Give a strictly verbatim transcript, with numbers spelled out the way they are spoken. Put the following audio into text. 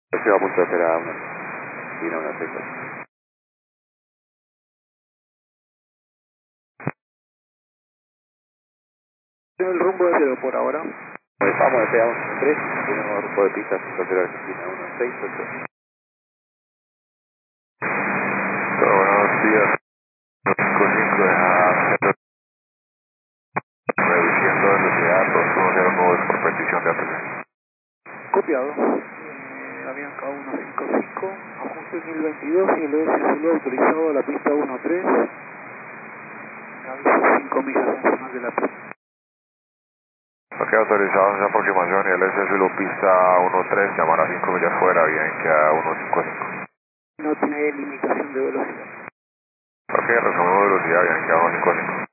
Estoy a punto de hacer a una, ir a una seca. Tengo el rumbo de cero por ahora. Estamos de P A uno tres, tenemos rumbo de pista cinco cero Argentina uno seis ocho. Buenos días, cinco cinco a cero, reduciendo velocidad dos uno cero nueve por petición de atención. Copiado. Eh, Avianca uno cinco cinco, ajuste mil veintidós y el O S solo autorizado a la pista uno tres. Me avisa cinco millas encima de la pista. Ok, autorizados en aproximación y el S S pista uno tres, llamará cinco millas fuera, bien que a uno cinco cinco. No tiene limitación de velocidad. Ok, resumimos velocidad, bien que a uno cinco cinco.